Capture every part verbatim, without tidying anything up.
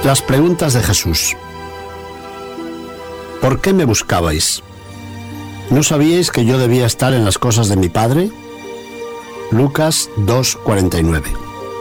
Las preguntas de Jesús. ¿Por qué me buscabais? ¿No sabíais que yo debía estar en las cosas de mi Padre? Lucas dos, cuarenta y nueve.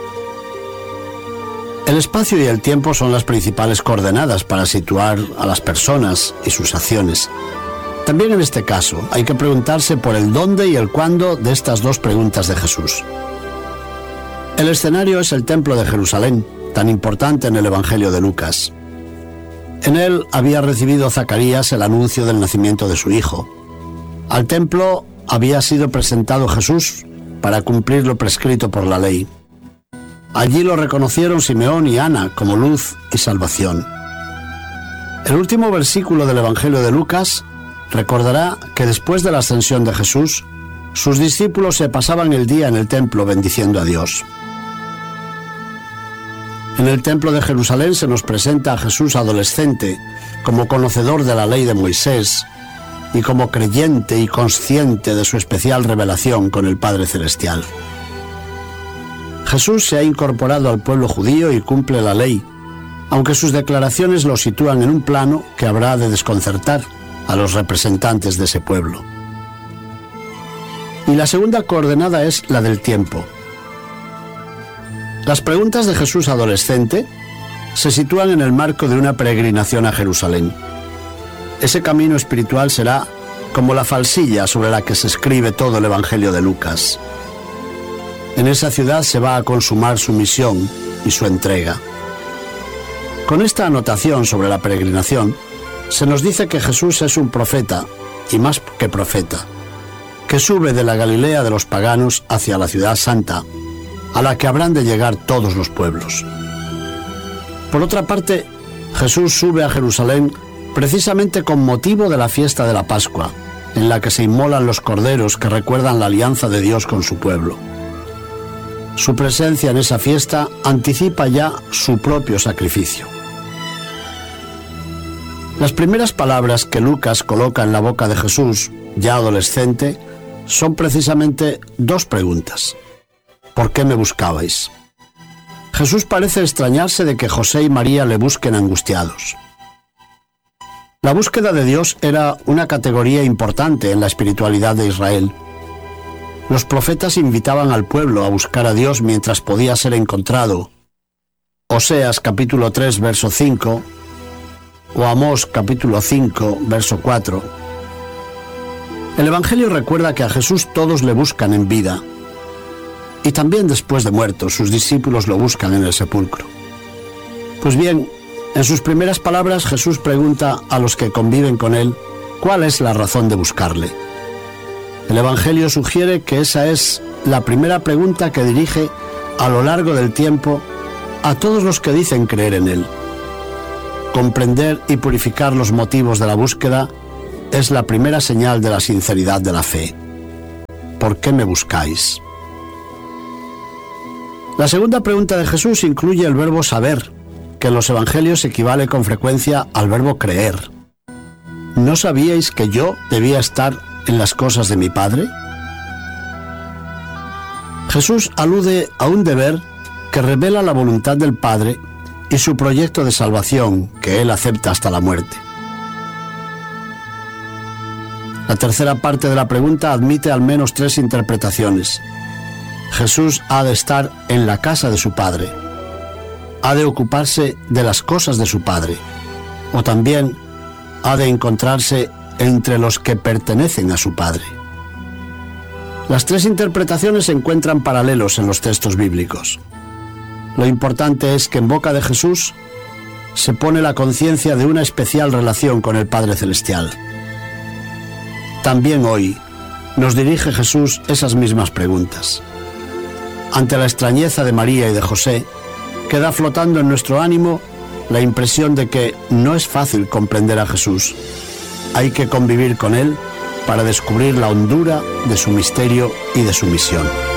El espacio y el tiempo son las principales coordenadas para situar a las personas y sus acciones. También en este caso hay que preguntarse por el dónde y el cuándo de estas dos preguntas de Jesús. El escenario es el Templo de Jerusalén, tan importante en el Evangelio de Lucas. En él había recibido Zacarías el anuncio del nacimiento de su hijo. Al templo había sido presentado Jesús para cumplir lo prescrito por la ley. Allí lo reconocieron Simeón y Ana como luz y salvación. El último versículo del Evangelio de Lucas recordará que después de la ascensión de Jesús, sus discípulos se pasaban el día en el templo bendiciendo a Dios. En el templo de Jerusalén se nos presenta a Jesús adolescente, como conocedor de la ley de Moisés y como creyente y consciente de su especial revelación con el Padre Celestial. Jesús se ha incorporado al pueblo judío y cumple la ley, aunque sus declaraciones lo sitúan en un plano que habrá de desconcertar a los representantes de ese pueblo. Y la segunda coordenada es la del tiempo. Las preguntas de Jesús adolescente se sitúan en el marco de una peregrinación a Jerusalén. Ese camino espiritual será como la falsilla sobre la que se escribe todo el Evangelio de Lucas. En esa ciudad se va a consumar su misión y su entrega. Con esta anotación sobre la peregrinación, se nos dice que Jesús es un profeta, y más que profeta, que sube de la Galilea de los paganos hacia la ciudad santa, a la que habrán de llegar todos los pueblos. Por otra parte, Jesús sube a Jerusalén precisamente con motivo de la fiesta de la Pascua, en la que se inmolan los corderos que recuerdan la alianza de Dios con su pueblo. Su presencia en esa fiesta anticipa ya su propio sacrificio. Las primeras palabras que Lucas coloca en la boca de Jesús, ya adolescente, son precisamente dos preguntas. ¿Por qué me buscabais? Jesús parece extrañarse de que José y María le busquen angustiados. La búsqueda de Dios era una categoría importante en la espiritualidad de Israel. Los profetas invitaban al pueblo a buscar a Dios mientras podía ser encontrado. Oseas capítulo tres, verso cinco, o Amós capítulo cinco, verso cuatro. El Evangelio recuerda que a Jesús todos le buscan en vida, y también después de muerto sus discípulos lo buscan en el sepulcro. Pues bien, en sus primeras palabras Jesús pregunta a los que conviven con él cuál es la razón de buscarle. El Evangelio sugiere que esa es la primera pregunta que dirige a lo largo del tiempo a todos los que dicen creer en él. Comprender y purificar los motivos de la búsqueda es la primera señal de la sinceridad de la fe. ¿Por qué me buscáis? La segunda pregunta de Jesús incluye el verbo saber, que en los evangelios equivale con frecuencia al verbo creer. ¿No sabíais que yo debía estar en las cosas de mi Padre? Jesús alude a un deber que revela la voluntad del Padre y su proyecto de salvación que él acepta hasta la muerte. La tercera parte de la pregunta admite al menos tres interpretaciones. Jesús ha de estar en la casa de su Padre, ha de ocuparse de las cosas de su Padre, o también ha de encontrarse entre los que pertenecen a su Padre. Las tres interpretaciones se encuentran paralelos en los textos bíblicos. Lo importante es que en boca de Jesús se pone la conciencia de una especial relación con el Padre Celestial. También hoy nos dirige Jesús esas mismas preguntas. Ante la extrañeza de María y de José, queda flotando en nuestro ánimo la impresión de que no es fácil comprender a Jesús. Hay que convivir con él para descubrir la hondura de su misterio y de su misión.